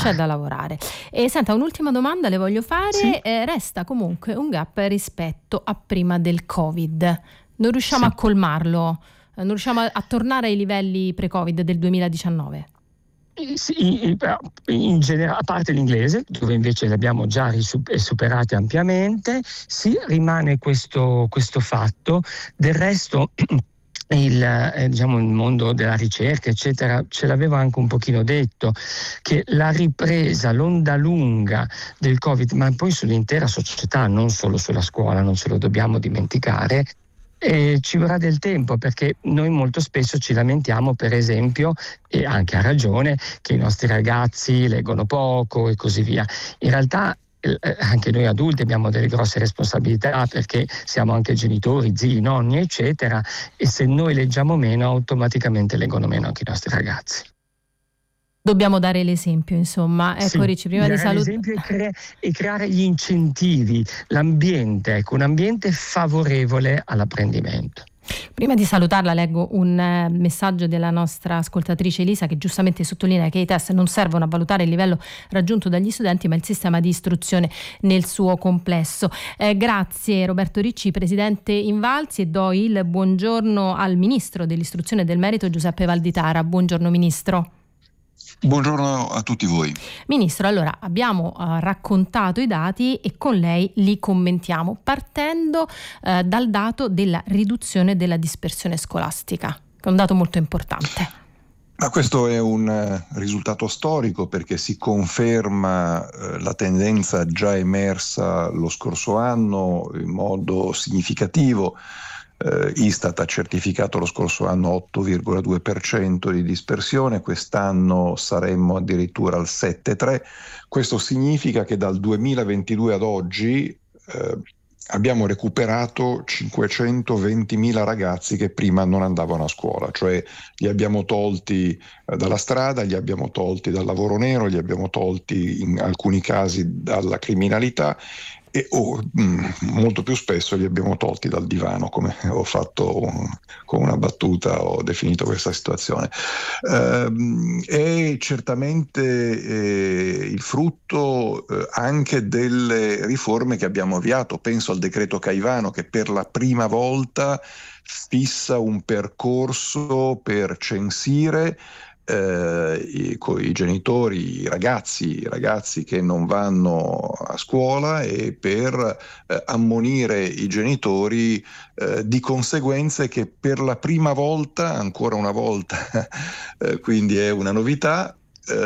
C'è da lavorare. E senta, un'ultima domanda le voglio fare. Sì. Resta comunque un gap rispetto a prima del Covid. Non riusciamo a colmarlo? Non riusciamo a tornare ai livelli pre-Covid del 2019? Sì, in generale, a parte l'inglese, dove invece li abbiamo già superati ampiamente, sì, rimane questo fatto. Del resto diciamo, il mondo della ricerca, eccetera, ce l'aveva anche un pochino detto, che la ripresa, l'onda lunga del Covid, ma poi sull'intera società, non solo sulla scuola, non ce lo dobbiamo dimenticare, ci vorrà del tempo, perché noi molto spesso ci lamentiamo, per esempio, e anche a ragione, che i nostri ragazzi leggono poco e così via. In realtà anche noi adulti abbiamo delle grosse responsabilità, perché siamo anche genitori, zii, nonni, eccetera, e se noi leggiamo meno, automaticamente leggono meno anche i nostri ragazzi. Dobbiamo dare l'esempio, insomma. Ecco, Sì, Ricci, prima di dare l'esempio e creare gli incentivi, l'ambiente, ecco, un ambiente favorevole all'apprendimento. Prima di salutarla leggo un messaggio della nostra ascoltatrice Elisa, che giustamente sottolinea che i test non servono a valutare il livello raggiunto dagli studenti, ma il sistema di istruzione nel suo complesso. Grazie Roberto Ricci, presidente Invalsi, e do il buongiorno al ministro dell'istruzione e del merito Giuseppe Valditara. Buongiorno Ministro. Buongiorno a tutti voi. Ministro, allora abbiamo raccontato i dati e con lei li commentiamo, partendo dal dato della riduzione della dispersione scolastica, che è un dato molto importante. Ma questo è un risultato storico, perché si conferma la tendenza già emersa lo scorso anno in modo significativo. Istat ha certificato lo scorso anno 8,2% di dispersione, quest'anno saremmo addirittura al 7,3%. Questo significa che dal 2022 ad oggi abbiamo recuperato 520.000 ragazzi che prima non andavano a scuola, cioè li abbiamo tolti dalla strada, li abbiamo tolti dal lavoro nero, li abbiamo tolti in alcuni casi dalla criminalità e molto più spesso li abbiamo tolti dal divano, come ho fatto con una battuta, ho definito questa situazione. È certamente il frutto anche delle riforme che abbiamo avviato. Penso al decreto Caivano, che per la prima volta fissa un percorso per censire i genitori, i ragazzi che non vanno a scuola, e per ammonire i genitori di conseguenze che per la prima volta, ancora una volta, quindi è una novità,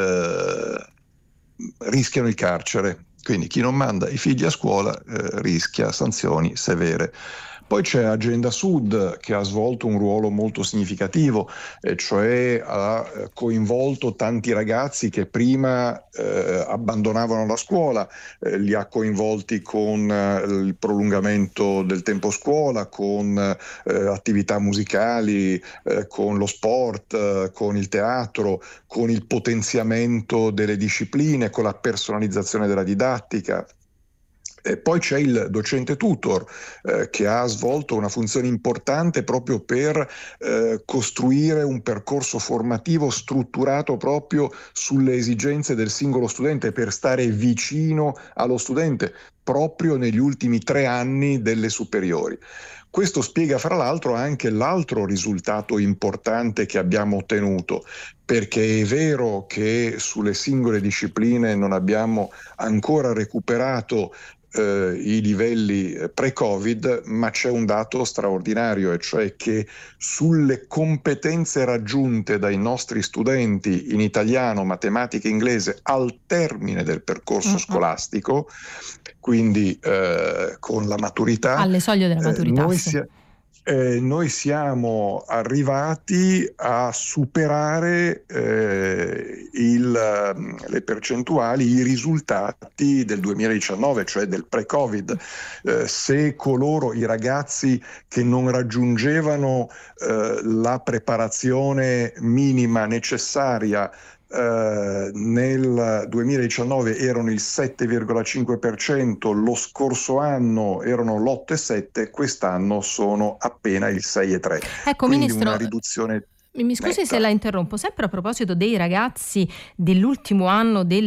rischiano il carcere. Quindi chi non manda i figli a scuola rischia sanzioni severe. Poi c'è Agenda Sud, che ha svolto un ruolo molto significativo, cioè ha coinvolto tanti ragazzi che prima abbandonavano la scuola, li ha coinvolti con il prolungamento del tempo scuola, con attività musicali, con lo sport, con il teatro, con il potenziamento delle discipline, con la personalizzazione della didattica. E poi c'è il docente tutor che ha svolto una funzione importante proprio per costruire un percorso formativo strutturato proprio sulle esigenze del singolo studente, per stare vicino allo studente proprio negli ultimi 3 anni delle superiori. Questo spiega fra l'altro anche l'altro risultato importante che abbiamo ottenuto, perché è vero che sulle singole discipline non abbiamo ancora recuperato i livelli pre-Covid, ma c'è un dato straordinario, e cioè che sulle competenze raggiunte dai nostri studenti in italiano, matematica e inglese al termine del percorso scolastico, quindi con la maturità, alle soglie della maturità, noi siamo arrivati a superare le percentuali, i risultati del 2019, cioè del pre-Covid. Se i ragazzi che non raggiungevano la preparazione minima necessaria nel 2019 erano il 7,5%, lo scorso anno erano l'8,7%, quest'anno sono appena il 6,3%. Ecco, quindi Ministro, una riduzione mi scusi netta. se la interrompo, sempre a proposito dei ragazzi dell'ultimo anno del